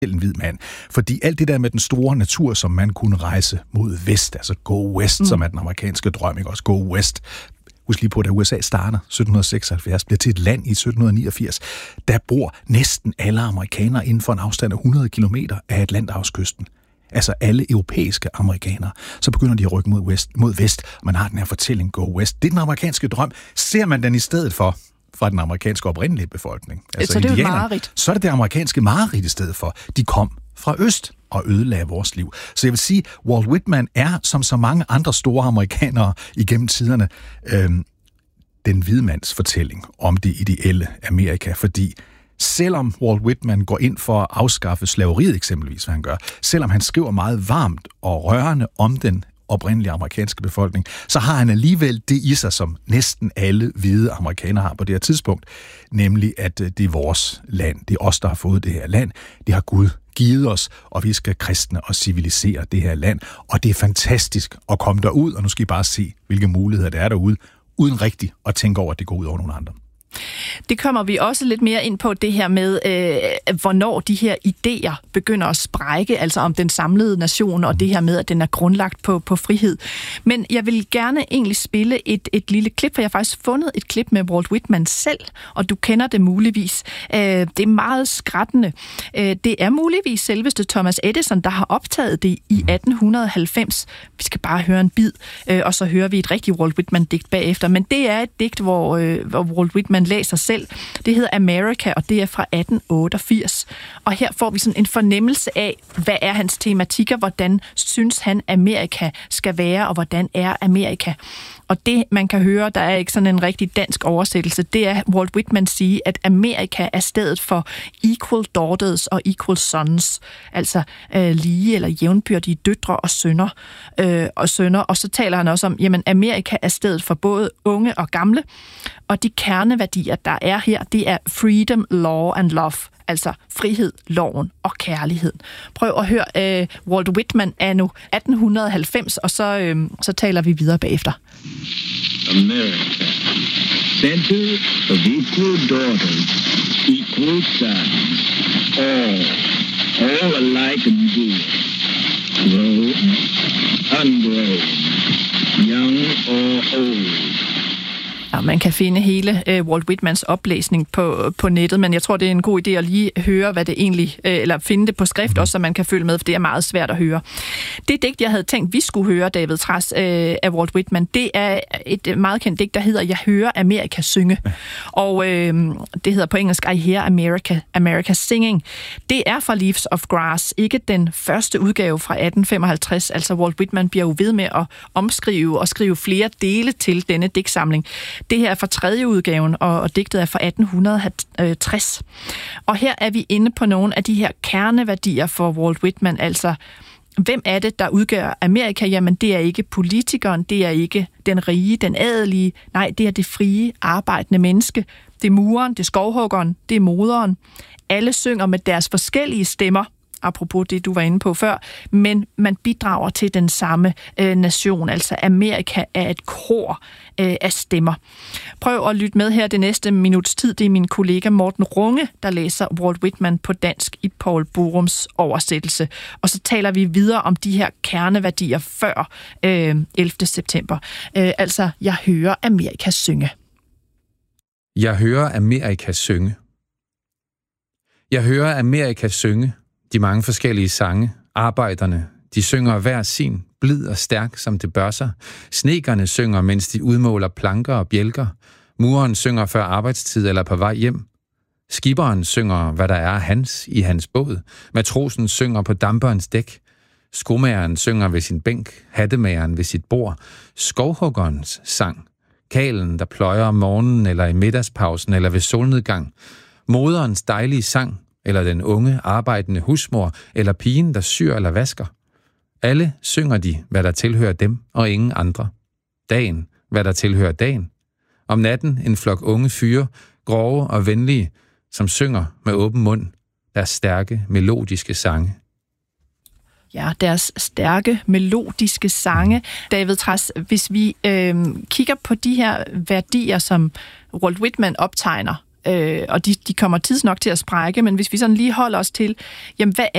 en hvid mand. Fordi alt det der med den store natur, som man kunne rejse mod vest, altså go west, som er den amerikanske drøm, ikke også? Go west. Husk lige på, da USA starter 1776, bliver til et land i 1789, der bor næsten alle amerikanere inden for en afstand af 100 kilometer af Atlanterhavskysten. Altså alle europæiske amerikanere. Så begynder de at rykke mod vest, og man har den her fortælling Go West. Det er den amerikanske drøm. Ser man den i stedet for fra den amerikanske oprindelige befolkning. Altså så det er jo mareridt. Så er det amerikanske mareridt i stedet for. De kom fra øst og ødelagde vores liv. Så jeg vil sige, Walt Whitman er, som så mange andre store amerikanere igennem tiderne, den hvide mands fortælling om det ideelle Amerika, fordi selvom Walt Whitman går ind for at afskaffe slaveriet eksempelvis, hvad han gør, selvom han skriver meget varmt og rørende om den oprindelige amerikanske befolkning, så har han alligevel det i sig, som næsten alle hvide amerikanere har på det her tidspunkt, nemlig at det er vores land, det er os, der har fået det her land, det har Gud givet os, og vi skal kristne og civilisere det her land, og det er fantastisk at komme derud, og nu skal I bare se, hvilke muligheder der er derude, uden rigtigt at tænke over, at det går ud over nogle andre. Det kommer vi også lidt mere ind på, det her med, hvornår de her idéer begynder at sprække, altså om den samlede nation, og det her med, at den er grundlagt på frihed. Men jeg vil gerne egentlig spille et lille klip, for jeg har faktisk fundet et klip med Walt Whitman selv, og du kender det muligvis. Det er meget skrættende. Det er muligvis selveste Thomas Edison, der har optaget det i 1890. Vi skal bare høre en bid, og så hører vi et rigtigt Walt Whitman-digt bagefter. Men det er et digt, hvor Walt Whitman læser selv. Det hedder America, og det er fra 1888. Og her får vi sådan en fornemmelse af, hvad er hans tematikker, hvordan synes han, Amerika skal være, og hvordan er Amerika. Og det, man kan høre, der er ikke sådan en rigtig dansk oversættelse, det er Walt Whitman sige, at Amerika er stedet for equal daughters og equal sons, altså lige eller jævnbyrdige døtre og sønner. Og så taler han også om, jamen Amerika er stedet for både unge og gamle, og de kerneværdier, der er her, det er freedom, law and love, altså frihed, loven og kærlighed. Prøv at høre Walt Whitman anno 1890, og så taler vi videre bagefter. America, center of equal daughters, equal sons, all alike and good, grown, ungrown, young or old. Ja, man kan finde hele Walt Whitmans oplæsning på nettet, men jeg tror, det er en god idé at lige høre, hvad det egentlig, eller finde det på skrift også, så man kan følge med, for det er meget svært at høre. Det digt, jeg havde tænkt, vi skulle høre, David Trads, af Walt Whitman, det er et meget kendt digt, der hedder Jeg hører Amerika synge. Og det hedder på engelsk I Hear America Singing. Det er fra Leaves of Grass, ikke den første udgave fra 1855. Altså Walt Whitman bliver jo ved med at omskrive og skrive flere dele til denne digtsamling. Det her er fra tredje udgaven, og digtet er fra 1860. Og her er vi inde på nogle af de her kerneværdier for Walt Whitman, altså hvem er det, der udgør Amerika? Jamen, det er ikke politikeren, det er ikke den rige, den adelige, nej, det er det frie, arbejdende menneske. Det er mureren, det er skovhuggeren, det er moderen. Alle synger med deres forskellige stemmer, apropos det, du var inde på før, men man bidrager til den samme nation. Altså Amerika er et kor af stemmer. Prøv at lytte med her det næste minuts tid. Det er min kollega Morten Runge, der læser Walt Whitman på dansk i Poul Borums oversættelse. Og så taler vi videre om de her kerneværdier før 11. september. Altså, jeg hører Amerika synge. Jeg hører Amerika synge. Jeg hører Amerika synge. De mange forskellige sange, arbejderne, de synger hver sin, blid og stærk, som det bør sig. Snekerne synger, mens de udmåler planker og bjælker. Mureren synger før arbejdstid eller på vej hjem. Skiberen synger, hvad der er hans i hans båd. Matrosen synger på damperens dæk. Skomageren synger ved sin bænk. Hattemageren ved sit bord. Skovhuggerens sang. Kalen, der pløjer om morgenen eller i middagspausen eller ved solnedgang. Moderens dejlige sang. Eller den unge, arbejdende husmor, eller pigen, der syr eller vasker. Alle synger de, hvad der tilhører dem, og ingen andre. Dagen, hvad der tilhører dagen. Om natten en flok unge fyre, grove og venlige, som synger med åben mund deres stærke, melodiske sange. Ja, deres stærke, melodiske sange. David Trads, hvis vi kigger på de her værdier, som Walt Whitman optegner og de kommer tidsnok til at sprække, men hvis vi sådan lige holder os til, jamen hvad